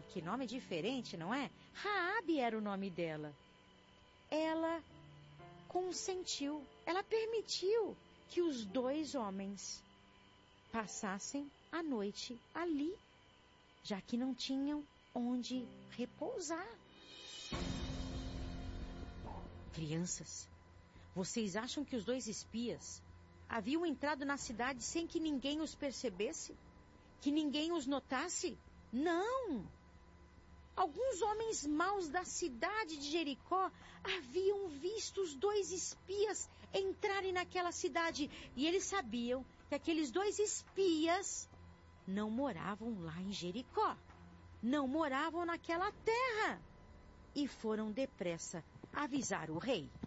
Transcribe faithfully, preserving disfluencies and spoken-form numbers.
Que nome diferente, não é? Raabe era o nome dela. Ela consentiu, ela permitiu que os dois homens passassem a noite ali, já que não tinham onde repousar. Crianças, vocês acham que os dois espias haviam entrado na cidade sem que ninguém os percebesse? Que ninguém os notasse? Não! Alguns homens maus da cidade de Jericó haviam visto os dois espias entrarem naquela cidade e eles sabiam que aqueles dois espias não moravam lá em Jericó, não moravam naquela terra e foram depressa avisar o rei.